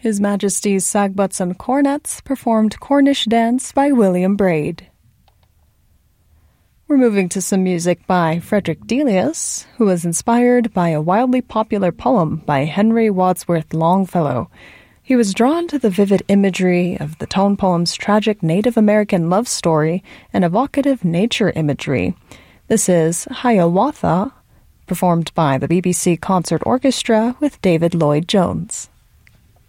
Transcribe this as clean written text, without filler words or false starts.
His Majesty's Sagbuts and Cornets performed Cornish Dance by William Braid. We're moving to some music by Frederick Delius, who was inspired by a wildly popular poem by Henry Wadsworth Longfellow. He was drawn to the vivid imagery of the tone poem's tragic Native American love story and evocative nature imagery. This is Hiawatha, performed by the BBC Concert Orchestra with David Lloyd-Jones.